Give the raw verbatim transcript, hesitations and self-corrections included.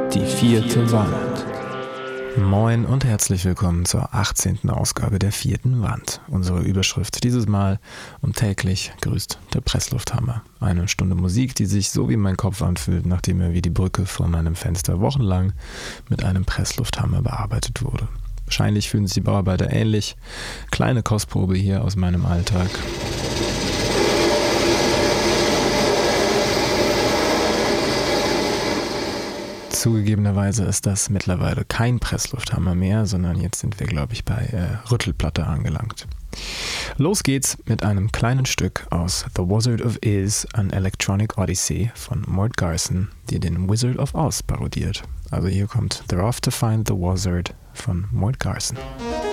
Die vierte Wand. Moin und herzlich willkommen zur achtzehnten Ausgabe der vierten Wand. Unsere Überschrift dieses Mal: und täglich grüßt der Presslufthammer. Eine Stunde Musik, die sich so wie mein Kopf anfühlt, nachdem er wie die Brücke vor meinem Fenster wochenlang mit einem Presslufthammer bearbeitet wurde. Wahrscheinlich fühlen sich die Bauarbeiter ähnlich. Kleine Kostprobe hier aus meinem Alltag. Zugegebenerweise ist das mittlerweile kein Presslufthammer mehr, sondern jetzt sind wir, glaube ich, bei äh, Rüttelplatte angelangt. Los geht's mit einem kleinen Stück aus The Wizard of Iz, an Electronic Odyssey von Mort Garson, die den Wizard of Oz parodiert. Also hier kommt They're Off to Find the Wizard von Mort Garson.